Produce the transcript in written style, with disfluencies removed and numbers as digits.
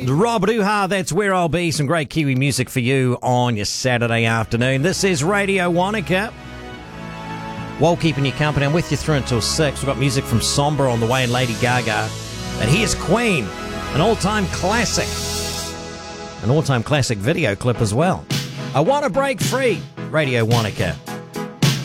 Rob Duha, that's where I'll be. Some great Kiwi music for you on your Saturday afternoon. This is Radio Wanaka. While keeping you company, I'm with you through until 6. We've got music from Somber on the way and Lady Gaga. And here's Queen, an all-time classic. An all-time classic video clip as well. I Want to Break Free, Radio Wanaka.